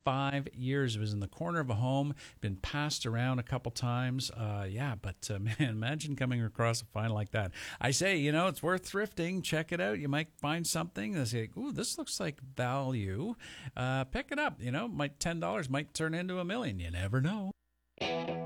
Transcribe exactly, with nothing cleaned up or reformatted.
twenty-five years. It was in the corner of a home, been passed around a couple times. Uh, yeah, but uh, man, imagine coming across a find like that. I say, you know, it's worth thrifting. Check it out. You might find something and say, ooh, this looks like value. Uh, pick it up. You know, might ten dollars might turn into a million. You never know.